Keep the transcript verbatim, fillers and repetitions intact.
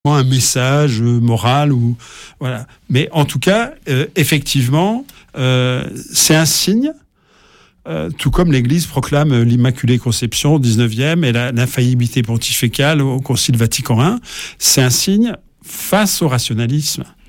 un message moral ou voilà. Mais en tout cas, euh, effectivement, euh, c'est un signe. Euh, tout comme l'Église proclame l'Immaculée Conception au dix-neuvième et la, l'infaillibilité pontificale au Concile Vatican un, c'est un signe face au rationalisme.